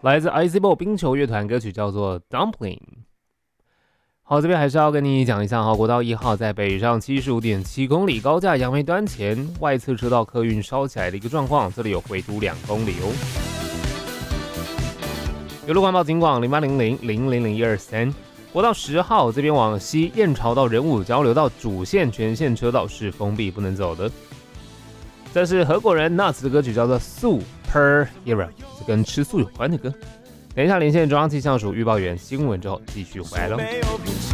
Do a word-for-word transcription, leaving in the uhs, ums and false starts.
来自 I C B O 冰球乐团歌曲叫做 Dumpling。好，这边还是要跟你讲一下哈，国道一号在北上七十五点七公里高架杨梅端前外侧车道客运烧起来的一个状况，这里有回堵两公里哦。有路环保警广零八零零零零零一二三。国道十号这边往西燕巢到仁武交流道主线全线车道是封闭不能走的。这是合伙人 Nuts 的歌曲叫做 Super Hero， 这跟吃素有关的歌。等一下连线中央气象署预报员新闻之后继续回来喽。